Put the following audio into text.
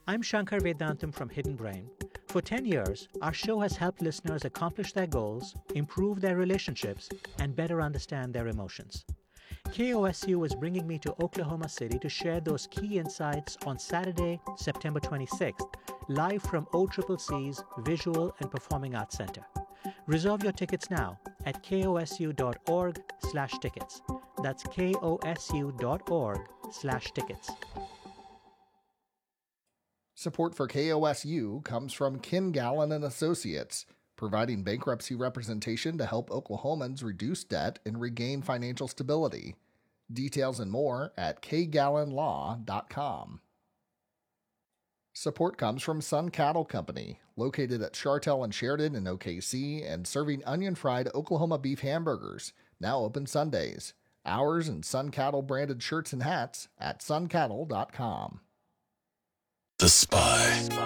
I'm Shankar Vedantam from Hidden Brain. For 10 years, our show has helped listeners accomplish their goals, improve their relationships, and better understand their emotions. KOSU is bringing me to Oklahoma City to share those key insights on Saturday, September 26th, live from OCCC's Visual and Performing Arts Center. Reserve your tickets now at kosu.org/tickets. That's kosu.org/tickets. Support for KOSU comes from Ken Gallen and Associates, providing bankruptcy representation to help Oklahomans reduce debt and regain financial stability. Details and more at kgallenlaw.com. Support comes from Sun Cattle Company, located at Chartel and Sheridan in OKC and serving onion-fried Oklahoma beef hamburgers, now open Sundays. Hours and Sun Cattle branded shirts and hats at suncattle.com. The Spy.